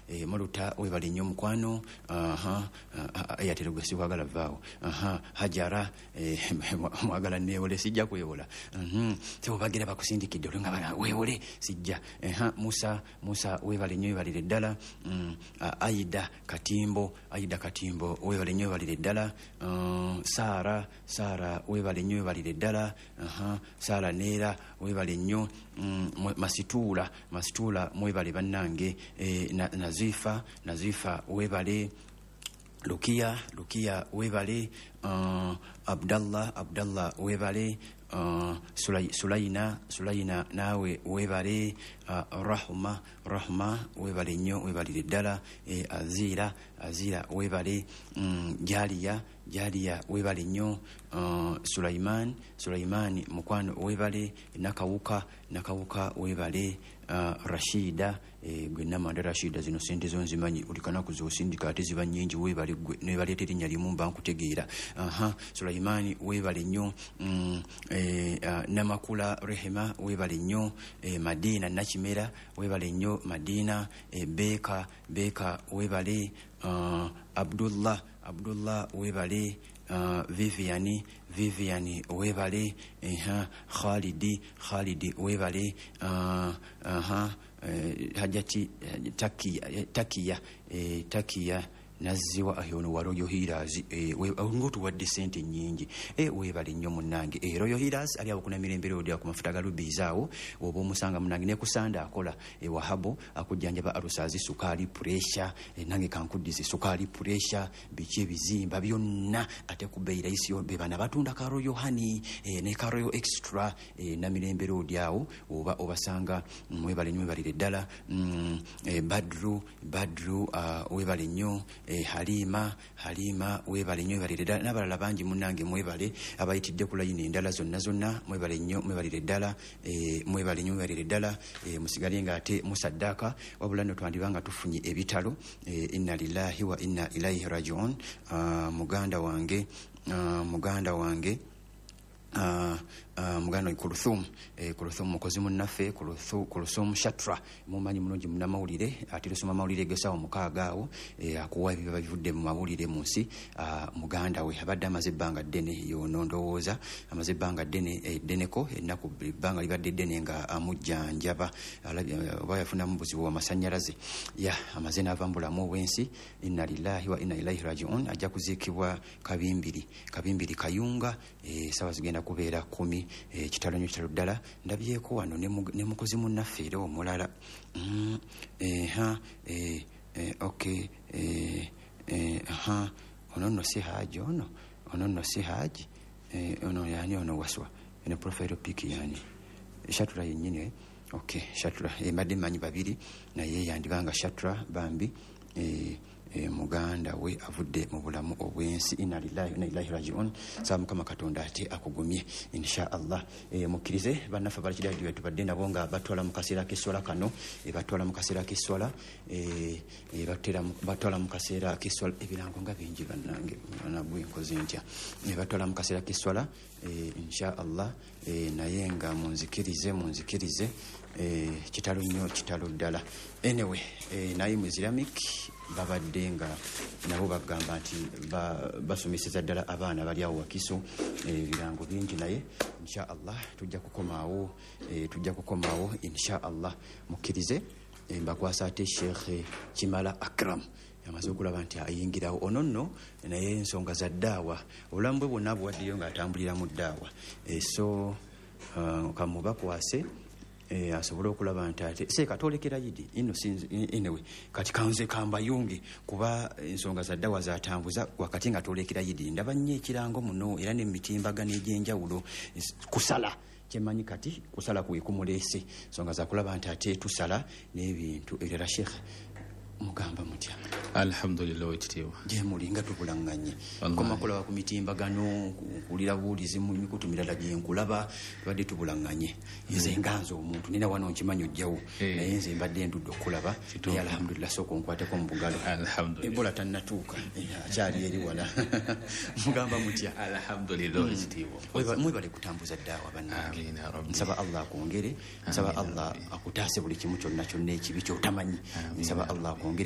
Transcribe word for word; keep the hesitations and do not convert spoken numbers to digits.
e, Moluta webale nnyo mukwano aha ayatero gwe sikwagala vaawo aha Hajara e, mwagala neewole sijja kwewola mhm tebo bagira bakusindikidde olunga bana weewole sijja aha Musa Musa webale nnyo webalire ddala mm, Aida Katimbo Aida Katimbo webale nnyo webalire ddala uh, Sara Sara webale nnyo webalire ddala aha Sara Neera webale nnyo mm, Masitula Masitula mwebale bannange e, na, Nazifa Nazifa webale Lukia Lukia webale uh, Abdallah Abdallah webale uh, Sulay, Sulayna Sulayna nawe webale uh, Rahma Rahma webale nnyo webalire ddala e, Azira Azira webale um, Jaliya Jaliya webale nnyo uh, Sulaiman Sulaiman mukwano webale Nakawuka Nakawuka webale uh, Rashida e, gwe namanda Rashida zino sente zo nzimanyi ulikana kuzosindika ate ziba nnyingi webale gwe nebaleeta erinnya limu mba nkutegeera aha Sulaiman webale nnyo mm, e, uh, Namakula Rehema webale nnyo e, Madina Nakimera webale nnyo Madina e, Beka Beka webale uh, Abdullah Abdullah webale uh, Viviani Viviani webale eha Khalidi Khalidi webale uh, aha uh, Hajati uh, Takia Takia eh, Takia naziwa ahyono wa Royal Healers e, ngotu wadde sente nyingi e webale nnyo munnange e Royal Healers ali abukuna mirembe odi ku mafuta ga lubizaawo obo musanga munnange ne kusanda akola e wahabo akujjanjaba arusazi sukali pressure e, nange kankuddize sukali pressure bikie bizimba byonna ate ku beira isiyo be bana batunda ka Royal Honey e, ne ka Royal Extra e, na mirembe odi awo oba obasanga mwebale nnyo balire ddala mm, e, Badru Badru uh, webale nnyo E, Halima Halima webale nnyo webalire ddala n'abalala bangi munnange mwebale abayitidde ku layini endala zonna zonna mwebale nnyo mwebalire ddala e, mwebale nnyo webalire ddala e, musigale nga ate musaddaka wabula nno twandibanga tufunye ebitalo e, inna lillahi wa inna ilaihi rajiun uh, muganda wange uh, muganda wange Uh, uh, mugano Kuluthum eh, Kuluthum mukozi munnaffe Kuluthum Shatra mumanyi mulungi munnamawulire ate lusoma mawulire gesawo mukagaawo eh, akuwa ebiba bivudde mu mawulire mu nsi uh, muganda we abadde amaze ebbanga ddene yono ndowooza amaze ebbanga ddene eddeneko ennaku ebbanga libadde ddene nga amujjanjaba oba yafunamu buzibu w'amasannyalaze ya amaze n'ava mu bulamu obw'ensi inna lillahi wa inna ilaihi rajiun ajja kuziikibwa kabimbiri kabimbiri Kayunga eh, sawa zigenda kubeera kumi e, kitalo nyo kitalo ddala ndabyeko wano ne mukozi munnaffe era omulala mm, e, ha e, e, okay e, e, ha ono nno si haji ono ono nno si haji e, ono yani ono waswa ene profile piki yani Shatra yennyini okay Shatra e, mbadde mmanyi babiri naye yandibanga Shatra bambi e, E, muganda we avudde mu bulamu obwensi inna lillahi wa inna ilaihi rajiun sa mukama katonda ate akugumye insha Allah e, mukirize bannafe bali kidadi wetu badde nabo nga batwala mu kaseera k'essola kano e, batwala mu kaseera k'essola e, e, batera batwala mu kaseera k'essola ebirango nga bingi bannange nabwe nkoze ntya e, batwala mu kaseera k'essola e, insha Allah e, naye nga munzikirize munzikirize e, kitalo nnyo kitalo ddala anyway e, naye mu Islamic babadde nga nabo bagamba nti basomeseza ddala abaana bali awo Wakiso ebirango bingi naye insha Allah tujja kukomaawo e, tujja kukomaawo insha Allah mukkirize e, mbakwasa ate Sheikh Kimala Akram amaze okulaba nti ayingirawo ono nno naye ensonga za ddaawa obulamu bwe bwonna buwaddeyo ng'atambulira mu ddaawa e, so uh, kamubakwase eh asobola okulaba nti ate se katolekera yidi ino sinzi anyway kati kanze kamba yungi kuba ensonga za ddawa za tambuza wakati nga tolekera yidi ndaba nnyo ekirango muno era ne mitimbagano egy'enjawulo kusala kyemanyi kati kusala kuikumulese ensonga za kulaba nti ate tusala n'ebintu era Sheikh mugamba mutya alhamdulillah wetitiwa je mulinga tubulanganye koma kulaba ku mitimbagano kulira bulizi mu mikutu mirala je nkulaba badde tubulanganye nze nganzo omuntu nina wano nkimanyo jjawo naye nze mbadde ndudde okulaba naye alhamdulillah soko nkwateko mu bugalo alhamdulillah ebola tannatuuka akyali eri wala mugamba mutya alhamdulillah wetitiwa mwebale kutambuza ddaawa bannange nsaba Allah akongere nsaba Allah akutaase buli kimu kyonna kyonna ekibi kyotamanyi nsaba Allah